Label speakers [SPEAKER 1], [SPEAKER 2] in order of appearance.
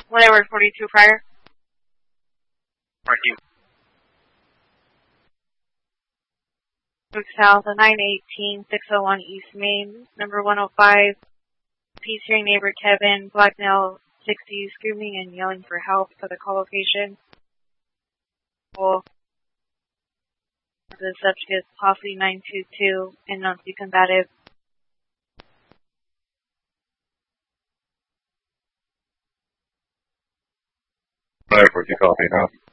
[SPEAKER 1] Whatever, 42 prior.
[SPEAKER 2] Thank you.
[SPEAKER 1] Look south, 918, 601 East Main, number 105. Peace hearing neighbor Kevin, black male, 60, screaming and yelling for help for the call location. Well, the subject is possibly 922 and not be combative.
[SPEAKER 2] 42, copy now.